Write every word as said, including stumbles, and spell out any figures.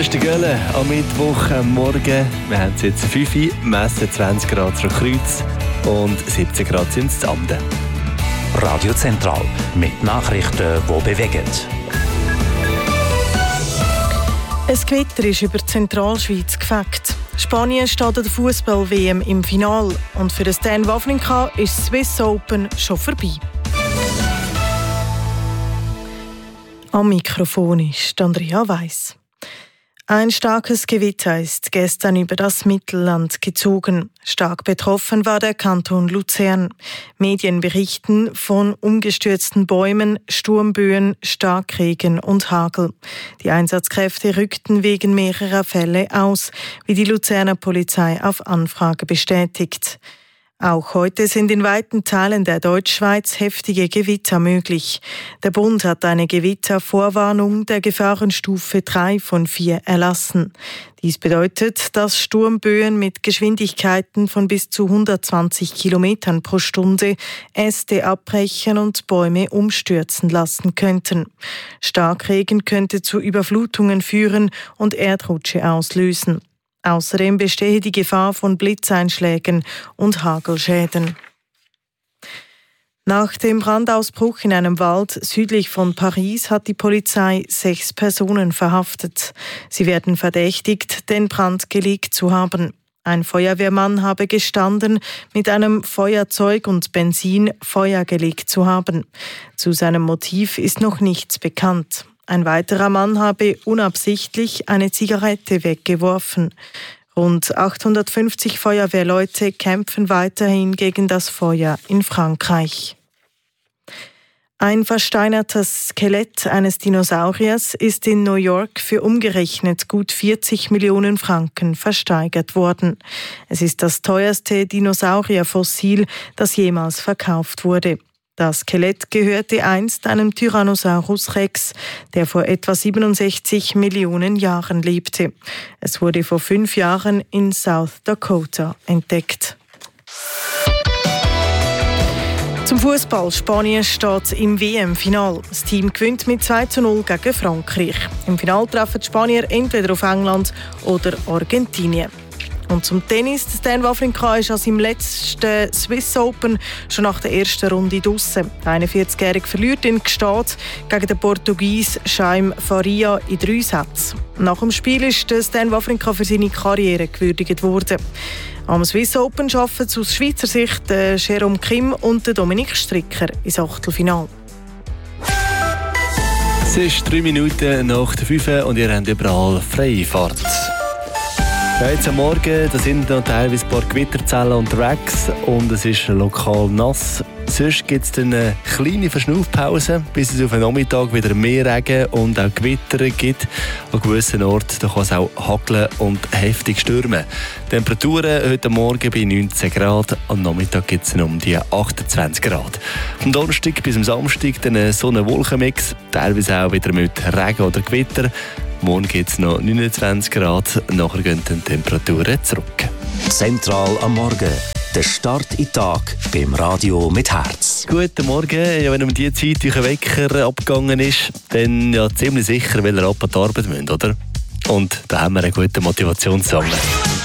Das ist der Gölle am Mittwoch am Morgen. Wir haben es jetzt fünf Uhr, messen zwanzig Grad zur Kreuz und siebzehn Grad sind es Amden. Radio Zentral mit Nachrichten, die bewegen. Ein Gewitter ist über die Zentralschweiz gefegt. Spanien steht an der Fußball-W M im Finale und für Stan Wawrinka ist das Swiss Open schon vorbei. Am Mikrofon ist Andrea Weiss. Ein starkes Gewitter ist gestern über das Mittelland gezogen. Stark betroffen war der Kanton Luzern. Medien berichten von umgestürzten Bäumen, Sturmböen, Starkregen und Hagel. Die Einsatzkräfte rückten wegen mehrerer Fälle aus, wie die Luzerner Polizei auf Anfrage bestätigt. Auch heute sind in weiten Teilen der Deutschschweiz heftige Gewitter möglich. Der Bund hat eine Gewittervorwarnung der Gefahrenstufe drei von vier erlassen. Dies bedeutet, dass Sturmböen mit Geschwindigkeiten von bis zu hundertzwanzig Kilometern pro Stunde Äste abbrechen und Bäume umstürzen lassen könnten. Starkregen könnte zu Überflutungen führen und Erdrutsche auslösen. Außerdem bestehe die Gefahr von Blitzeinschlägen und Hagelschäden. Nach dem Brandausbruch in einem Wald südlich von Paris hat die Polizei sechs Personen verhaftet. Sie werden verdächtigt, den Brand gelegt zu haben. Ein Feuerwehrmann habe gestanden, mit einem Feuerzeug und Benzin Feuer gelegt zu haben. Zu seinem Motiv ist noch nichts bekannt. Ein weiterer Mann habe unabsichtlich eine Zigarette weggeworfen. Rund achthundertfünfzig Feuerwehrleute kämpfen weiterhin gegen das Feuer in Frankreich. Ein versteinertes Skelett eines Dinosauriers ist in New York für umgerechnet gut vierzig Millionen Franken versteigert worden. Es ist das teuerste Dinosaurierfossil, das jemals verkauft wurde. Das Skelett gehörte einst einem Tyrannosaurus Rex, der vor etwa siebenundsechzig Millionen Jahren lebte. Es wurde vor fünf Jahren in South Dakota entdeckt. Zum Fußball. Spanien steht im W M-Final. Das Team gewinnt mit zwei zu null gegen Frankreich. Im Final treffen die Spanier entweder auf England oder Argentinien. Und zum Tennis. Stan Wawrinka ist an seinem letzten Swiss Open schon nach der ersten Runde draussen. Der einundvierzigjährige verliert in Gstaad gegen den Portugies Jaime Faria in drei Sätzen. Nach dem Spiel ist Stan Wawrinka für seine Karriere gewürdigt worden. Am Swiss Open schaffen es aus Schweizer Sicht Jerome Kim und Dominik Stricker ins Achtelfinale. Es ist drei Minuten nach der fünf und ihr habt überall freie Fahrt. Ja, jetzt am Morgen da sind noch teilweise ein paar Gewitterzellen unterwegs und es ist lokal nass. Sonst gibt es eine kleine Verschnaufpause, bis es auf den Nachmittag wieder mehr Regen und auch Gewitter gibt. An gewissen Orten da kann es auch hageln und heftig stürmen. Temperaturen heute Morgen bei neunzehn Grad, am Nachmittag gibt es um die achtundzwanzig Grad. Vom Donnerstag bis am Samstag dann so ein Wolkenmix, teilweise auch wieder mit Regen oder Gewitter. Morgen gibt es noch neunundzwanzig Grad, nachher gehen die Temperaturen zurück. Zentral am Morgen. Der Start in den Tag beim Radio mit Herz. Guten Morgen. Ja, wenn um diese Zeit euer Wecker abgegangen ist, dann ja ziemlich sicher, weil ihr ab an die Arbeit müsst, oder? Und da haben wir einen guten Motivationssong.